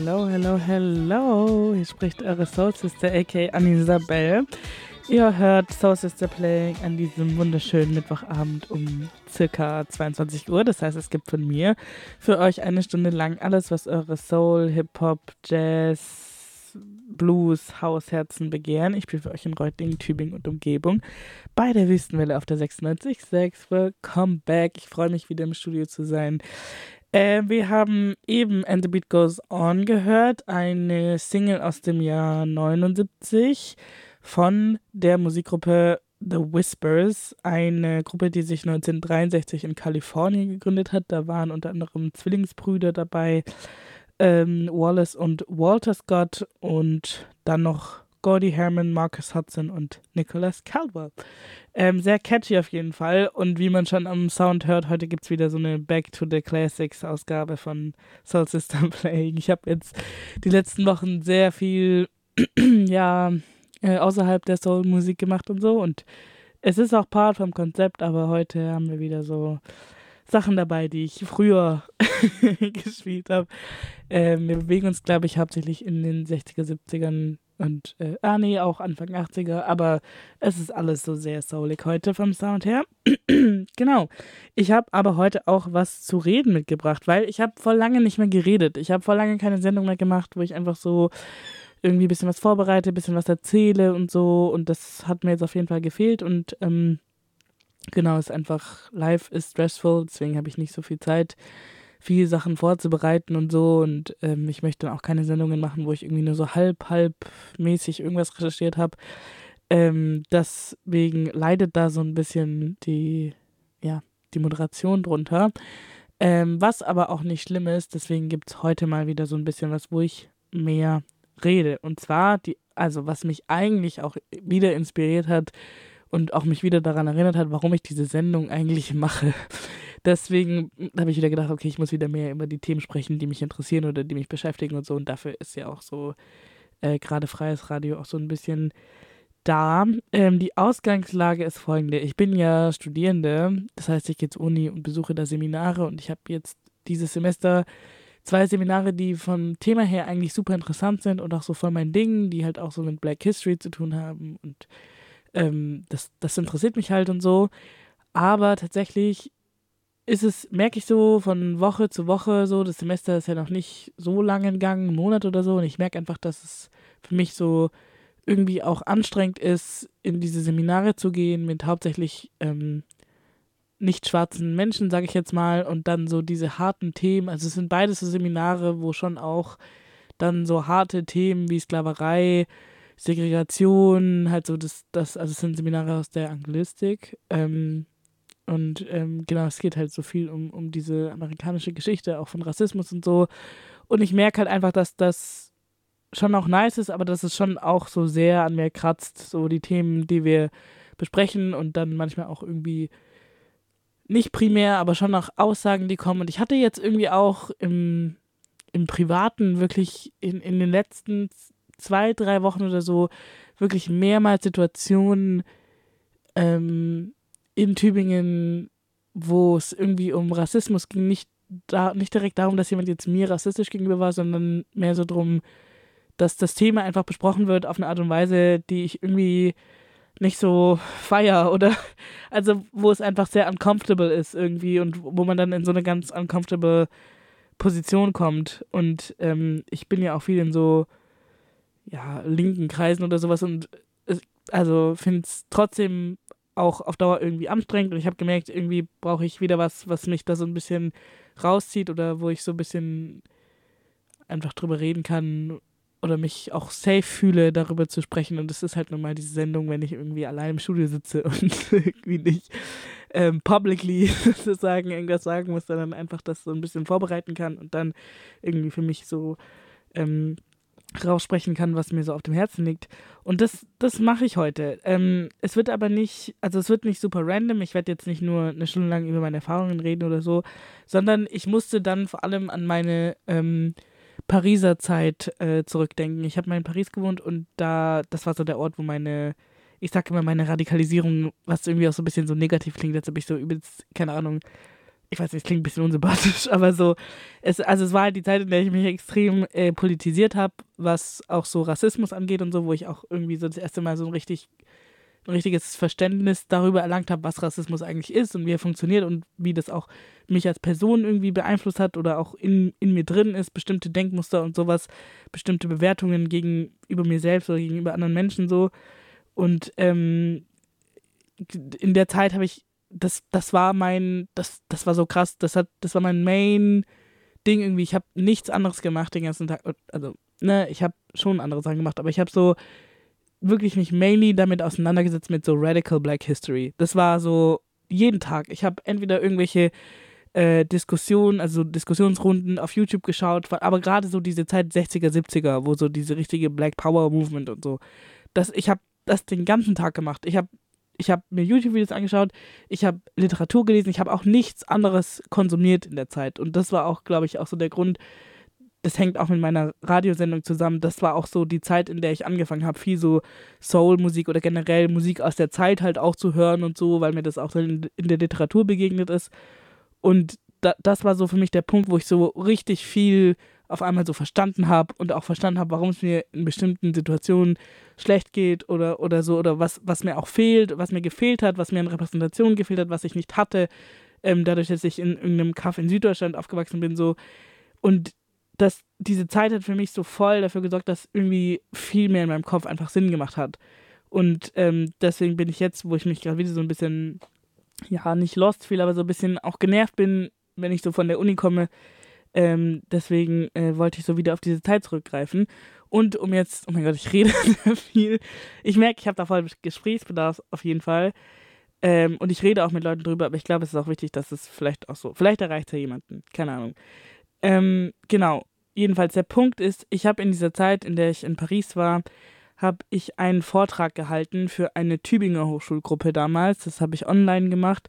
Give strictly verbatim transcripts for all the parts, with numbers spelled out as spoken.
Hello, hello, hello. Hier spricht eure Soul Sister, aka Anne-Isabel. Ihr hört Soul Sister Playing an diesem wunderschönen Mittwochabend um circa zweiundzwanzig Uhr. Das heißt, es gibt von mir für euch eine Stunde lang alles, was eure Soul, Hip-Hop, Jazz, Blues, Hausherzen begehren. Ich spiele für euch in Reutlingen, Tübingen und Umgebung bei der Wüstenwelle auf der sechsundneunzig Komma sechs. Welcome back. Ich freue mich, wieder im Studio zu sein. Äh, wir haben eben And the Beat Goes On gehört, eine Single aus dem Jahr neunundsiebzig von der Musikgruppe The Whispers, eine Gruppe, die sich neunzehnhundertdreiundsechzig in Kalifornien gegründet hat. Da waren unter anderem Zwillingsbrüder dabei, ähm, Wallace und Walter Scott und dann noch Gordy Herman, Marcus Hudson und Nicholas Caldwell. Ähm, sehr catchy auf jeden Fall. Und wie man schon am Sound hört, heute gibt es wieder so eine Back to the Classics Ausgabe von Soul Sister Playing. Ich habe jetzt die letzten Wochen sehr viel ja, äh, außerhalb der Soul-Musik gemacht und so. Und es ist auch Part vom Konzept, aber heute haben wir wieder so Sachen dabei, die ich früher gespielt habe. Ähm, wir bewegen uns, glaube ich, hauptsächlich in den sechziger, siebzigern und, äh, ah nee, auch Anfang achtziger, aber es ist alles so sehr soulig heute vom Sound her. Genau. Ich habe aber heute auch was zu reden mitgebracht, weil ich habe vor lange nicht mehr geredet. Ich habe vor lange keine Sendung mehr gemacht, wo ich einfach so irgendwie ein bisschen was vorbereite, ein bisschen was erzähle und so, und das hat mir jetzt auf jeden Fall gefehlt und ähm, genau, ist einfach, life is stressful, deswegen habe ich nicht so viel Zeit, viele Sachen vorzubereiten und so, und ähm, ich möchte dann auch keine Sendungen machen, wo ich irgendwie nur so halb, halb mäßig irgendwas recherchiert habe. Ähm, deswegen leidet da so ein bisschen die, ja, die Moderation drunter. Ähm, was aber auch nicht schlimm ist, deswegen gibt es heute mal wieder so ein bisschen was, wo ich mehr rede. Und zwar, die, also was mich eigentlich auch wieder inspiriert hat und auch mich wieder daran erinnert hat, warum ich diese Sendung eigentlich mache. Deswegen habe ich wieder gedacht, okay, ich muss wieder mehr über die Themen sprechen, die mich interessieren oder die mich beschäftigen und so. Und dafür ist ja auch so äh, gerade freies Radio auch so ein bisschen da. Ähm, die Ausgangslage ist folgende. Ich bin ja Studierende, das heißt, ich gehe zur Uni und besuche da Seminare, und ich habe jetzt dieses Semester zwei Seminare, die vom Thema her eigentlich super interessant sind und auch so voll mein Ding, die halt auch so mit Black History zu tun haben, und ähm, das, das interessiert mich halt und so. Aber tatsächlich ist es, merke ich so von Woche zu Woche so, das Semester ist ja noch nicht so lange in Gang, einen Monat oder so, und ich merke einfach, dass es für mich so irgendwie auch anstrengend ist, in diese Seminare zu gehen mit hauptsächlich ähm, nicht schwarzen Menschen, sage ich jetzt mal, und dann so diese harten Themen, also es sind beides so Seminare, wo schon auch dann so harte Themen wie Sklaverei, Segregation, halt so das, das, also es sind Seminare aus der Anglistik, ähm, und ähm, genau, es geht halt so viel um, um diese amerikanische Geschichte, auch von Rassismus und so. Und ich merke halt einfach, dass das schon auch nice ist, aber dass es schon auch so sehr an mir kratzt, so die Themen, die wir besprechen, und dann manchmal auch irgendwie nicht primär, aber schon auch Aussagen, die kommen. Und ich hatte jetzt irgendwie auch im, im Privaten wirklich in, in den letzten zwei, drei Wochen oder so wirklich mehrmals Situationen, ähm, in Tübingen, wo es irgendwie um Rassismus ging, nicht, da, nicht direkt darum, dass jemand jetzt mir rassistisch gegenüber war, sondern mehr so darum, dass das Thema einfach besprochen wird auf eine Art und Weise, die ich irgendwie nicht so feier, oder also wo es einfach sehr uncomfortable ist irgendwie, und wo man dann in so eine ganz uncomfortable Position kommt. Und ähm, ich bin ja auch viel in so, ja, linken Kreisen oder sowas, und es, also finde es trotzdem auch auf Dauer irgendwie anstrengend, und ich habe gemerkt, irgendwie brauche ich wieder was, was mich da so ein bisschen rauszieht, oder wo ich so ein bisschen einfach drüber reden kann oder mich auch safe fühle, darüber zu sprechen. Und das ist halt nun mal diese Sendung, wenn ich irgendwie allein im Studio sitze und irgendwie nicht ähm, publicly sozusagen irgendwas sagen muss, sondern einfach das so ein bisschen vorbereiten kann und dann irgendwie für mich so ähm, raussprechen kann, was mir so auf dem Herzen liegt. Und das, das mache ich heute. Ähm, es wird aber nicht, also es wird nicht super random. Ich werde jetzt nicht nur eine Stunde lang über meine Erfahrungen reden oder so, sondern ich musste dann vor allem an meine ähm, Pariser Zeit äh, zurückdenken. Ich habe mal in Paris gewohnt, und da, das war so der Ort, wo meine, ich sage immer meine Radikalisierung, was irgendwie auch so ein bisschen so negativ klingt, als ob ich so übelst, keine Ahnung, ich weiß nicht, es klingt ein bisschen unsympathisch, aber so, es, also es war halt die Zeit, in der ich mich extrem äh, politisiert habe, was auch so Rassismus angeht und so, wo ich auch irgendwie so das erste Mal so ein richtig ein richtiges Verständnis darüber erlangt habe, was Rassismus eigentlich ist und wie er funktioniert und wie das auch mich als Person irgendwie beeinflusst hat oder auch in, in mir drin ist, bestimmte Denkmuster und sowas, bestimmte Bewertungen gegenüber mir selbst oder gegenüber anderen Menschen so. Und ähm, in der Zeit habe ich, das, das war mein, das, das war so krass, das hat, das war mein Main-Ding irgendwie. Ich habe nichts anderes gemacht den ganzen Tag. Also, ne, ich habe schon andere Sachen gemacht, aber ich habe so wirklich mich mainly damit auseinandergesetzt mit so Radical Black History. Das war so jeden Tag. Ich habe entweder irgendwelche äh, Diskussionen, also Diskussionsrunden auf YouTube geschaut, aber gerade so diese Zeit sechziger, siebziger, wo so diese richtige Black Power Movement und so. Das, ich habe das den ganzen Tag gemacht. Ich habe ich hab mir YouTube-Videos angeschaut, ich habe Literatur gelesen, ich habe auch nichts anderes konsumiert in der Zeit. Und das war auch, glaube ich, auch so der Grund, das hängt auch mit meiner Radiosendung zusammen. Das war auch so die Zeit, in der ich angefangen habe, viel so Soul-Musik oder generell Musik aus der Zeit halt auch zu hören und so, weil mir das auch so in, in der Literatur begegnet ist. Und da, das war so für mich der Punkt, wo ich so richtig viel auf einmal so verstanden habe und auch verstanden habe, warum es mir in bestimmten Situationen schlecht geht oder, oder so, oder was, was mir auch fehlt, was mir gefehlt hat, was mir an Repräsentation gefehlt hat, was ich nicht hatte, ähm, dadurch, dass ich in irgendeinem Kaff in Süddeutschland aufgewachsen bin, so. Und dass diese Zeit hat für mich so voll dafür gesorgt, dass irgendwie viel mehr in meinem Kopf einfach Sinn gemacht hat. Und ähm, deswegen bin ich jetzt, wo ich mich gerade wieder so ein bisschen, ja, nicht lost fühle, aber so ein bisschen auch genervt bin, wenn ich so von der Uni komme. Ähm, deswegen äh, wollte ich so wieder auf diese Zeit zurückgreifen. Und um jetzt, oh mein Gott, ich rede sehr viel. Ich merke, ich habe da voll Gesprächsbedarf auf jeden Fall. Ähm, und ich rede auch mit Leuten drüber, aber ich glaube, es ist auch wichtig, dass es vielleicht auch so, vielleicht erreicht es ja jemanden, keine Ahnung. Ähm, genau. Jedenfalls der Punkt ist, ich habe in dieser Zeit, in der ich in Paris war, habe ich einen Vortrag gehalten für eine Tübinger Hochschulgruppe damals. Das habe ich online gemacht.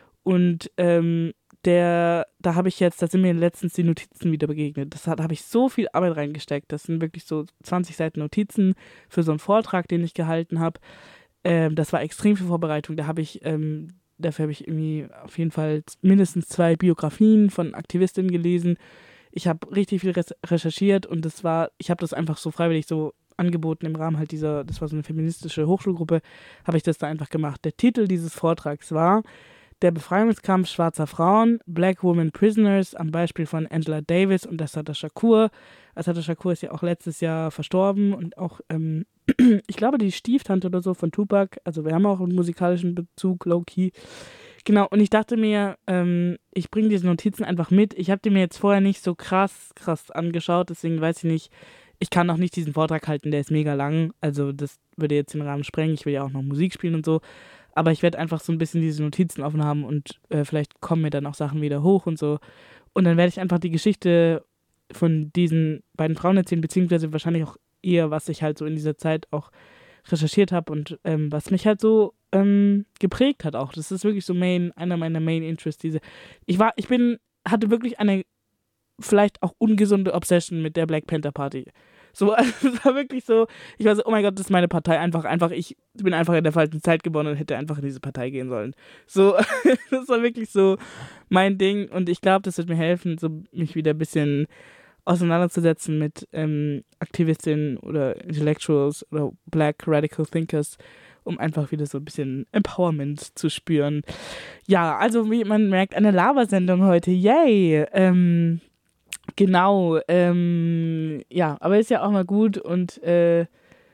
Und ähm, der, da habe ich jetzt, da sind mir letztens die Notizen wieder begegnet. Das hat, da habe ich so viel Arbeit reingesteckt. Das sind wirklich so zwanzig Seiten Notizen für so einen Vortrag, den ich gehalten habe. Ähm, das war extrem viel Vorbereitung. Da habe ich, ähm, dafür habe ich irgendwie auf jeden Fall mindestens zwei Biografien von Aktivistinnen gelesen. Ich habe richtig viel res- recherchiert und das war, ich habe das einfach so freiwillig so angeboten im Rahmen halt dieser, das war so eine feministische Hochschulgruppe, habe ich das da einfach gemacht. Der Titel dieses Vortrags war Der Befreiungskampf schwarzer Frauen, Black Women Prisoners, am Beispiel von Angela Davis und Assata Shakur. Assata Shakur ist ja auch letztes Jahr verstorben und auch, ähm, ich glaube, die Stieftante oder so von Tupac, also wir haben auch einen musikalischen Bezug, low-key. Genau, und ich dachte mir, ähm, ich bringe diese Notizen einfach mit. Ich habe die mir jetzt vorher nicht so krass, krass angeschaut, deswegen weiß ich nicht, ich kann auch nicht diesen Vortrag halten, der ist mega lang. Also das würde jetzt den Rahmen sprengen, ich will ja auch noch Musik spielen und so. Aber ich werde einfach so ein bisschen diese Notizen offen haben und äh, vielleicht kommen mir dann auch Sachen wieder hoch und so. Und dann werde ich einfach die Geschichte von diesen beiden Frauen erzählen, beziehungsweise wahrscheinlich auch eher, was ich halt so in dieser Zeit auch recherchiert habe und ähm, was mich halt so ähm, geprägt hat auch. Das ist wirklich so Main, einer meiner Main Interests. Diese, ich war, ich bin, hatte wirklich eine vielleicht auch ungesunde Obsession mit der Black Panther Party. So, also es war wirklich so, ich war so, oh mein Gott, das ist meine Partei, einfach, einfach, ich bin einfach in der falschen Zeit geboren und hätte einfach in diese Partei gehen sollen. So, das war wirklich so mein Ding und ich glaube, das wird mir helfen, so mich wieder ein bisschen auseinanderzusetzen mit ähm, Aktivistinnen oder Intellectuals oder Black Radical Thinkers, um einfach wieder so ein bisschen Empowerment zu spüren. Ja, also wie man merkt, eine Lava-Sendung heute, yay! Ähm, genau, ähm, ja, aber ist ja auch mal gut und äh,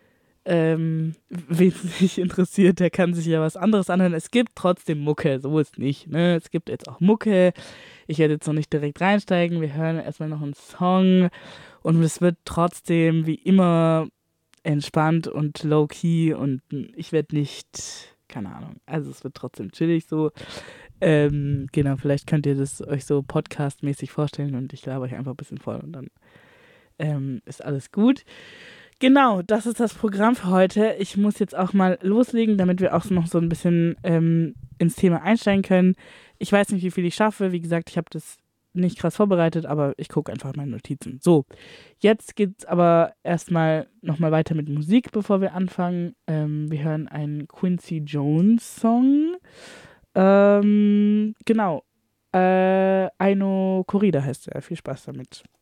ähm, wen es nicht interessiert, der kann sich ja was anderes anhören. Es gibt trotzdem Mucke, so ist nicht, ne? Es gibt jetzt auch Mucke. Ich werde jetzt noch nicht direkt reinsteigen. Wir hören erstmal noch einen Song und es wird trotzdem wie immer entspannt und low-key und ich werde nicht, keine Ahnung, also es wird trotzdem chillig so. Ähm, genau, vielleicht könnt ihr das euch so podcastmäßig vorstellen und ich laber euch einfach ein bisschen voll und dann ähm, ist alles gut. Genau, das ist das Programm für heute. Ich muss jetzt auch mal loslegen, damit wir auch noch so ein bisschen ähm, ins Thema einsteigen können. Ich weiß nicht, wie viel ich schaffe. Wie gesagt, ich habe das nicht krass vorbereitet, aber ich gucke einfach meine Notizen. So, jetzt geht's aber erstmal nochmal weiter mit Musik, bevor wir anfangen. Ähm, wir hören einen Quincy Jones Song. Ähm, genau. Äh, Aino Corrida heißt er. Viel Spaß damit.